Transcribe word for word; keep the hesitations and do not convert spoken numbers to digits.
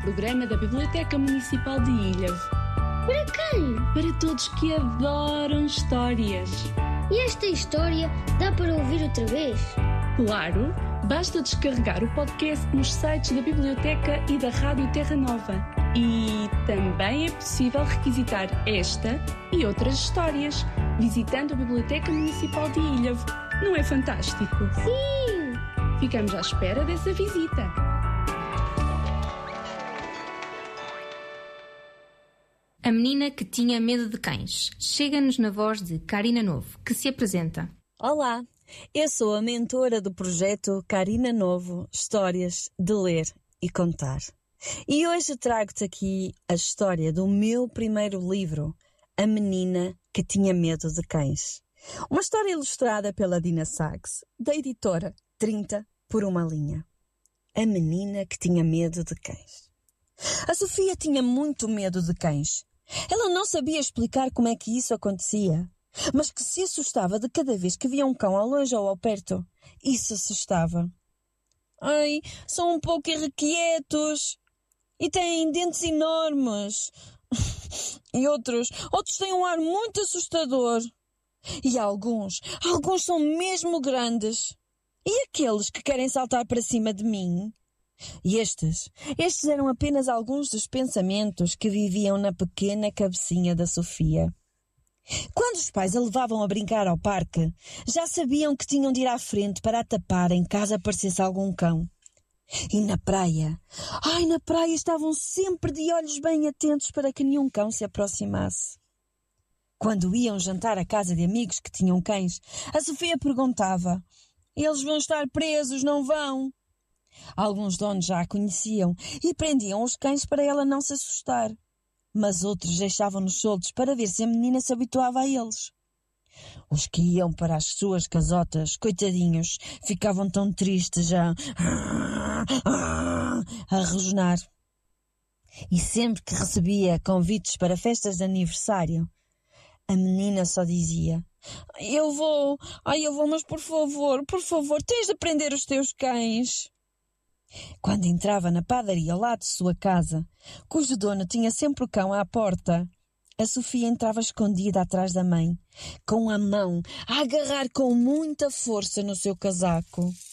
programa da Biblioteca Municipal de Ilhavo. Para quem? Para todos que adoram histórias. E esta história dá para ouvir outra vez? Claro, basta descarregar o podcast nos sites da Biblioteca e da Rádio Terra Nova. E também é possível requisitar esta e outras histórias visitando a Biblioteca Municipal de Ilhavo. Não é fantástico? Sim! Ficamos à espera dessa visita. A menina que tinha medo de cães. Chega-nos na voz de Karina Novo, que se apresenta. Olá, eu sou a mentora do projeto Karina Novo, Histórias de Ler e Contar. E hoje trago-te aqui a história do meu primeiro livro, A Menina que Tinha Medo de Cães. Uma história ilustrada pela Dina Sachs, da editora trinta por uma linha. A Menina que Tinha Medo de Cães. A Sofia tinha muito medo de cães. Ela não sabia explicar como é que isso acontecia, mas que se assustava de cada vez que via um cão ao longe ou ao perto. Isso assustava. Ai, são um pouco irrequietos e têm dentes enormes. E outros, outros têm um ar muito assustador. E alguns, alguns são mesmo grandes. E aqueles que querem saltar para cima de mim? E estes, estes eram apenas alguns dos pensamentos que viviam na pequena cabecinha da Sofia. Quando os pais a levavam a brincar ao parque, já sabiam que tinham de ir à frente para a tapar em caso aparecesse algum cão. E na praia, ai, na praia estavam sempre de olhos bem atentos para que nenhum cão se aproximasse. Quando iam jantar à casa de amigos que tinham cães, a Sofia perguntava: eles vão estar presos, não vão? Alguns donos já a conheciam e prendiam os cães para ela não se assustar, mas outros deixavam-nos soltos para ver se a menina se habituava a eles. Os que iam para as suas casotas, coitadinhos, ficavam tão tristes a, a rosnar. E sempre que recebia convites para festas de aniversário, a menina só dizia: Eu vou, ai eu vou, mas por favor, por favor, tens de prender os teus cães. Quando entrava na padaria ao lado de sua casa, cujo dono tinha sempre o cão à porta, a Sofia entrava escondida atrás da mãe, com a mão a agarrar com muita força no seu casaco.